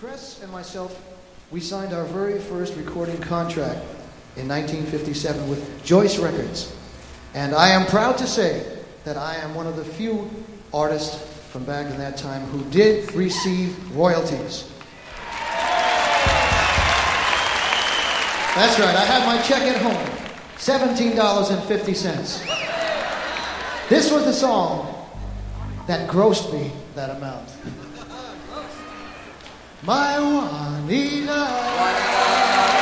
Cress and myself, we signed our very first recording contract in 1957 with Joyce Records. And I am proud to say that I am one of the few artists from back in that time who did receive royalties. That's right, I had my check at home, $17.50. This was the song that grossed me that amount. My Juanita.